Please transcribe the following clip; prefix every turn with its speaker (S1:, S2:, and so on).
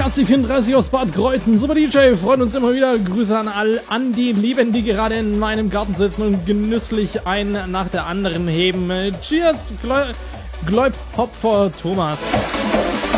S1: Basti34 aus Bad Kreuzen, Super DJ, freuen uns immer wieder. Grüße an die Lieben, die gerade in meinem Garten sitzen und genüsslich einen nach der anderen heben. Cheers, Gläub Hopfer Thomas.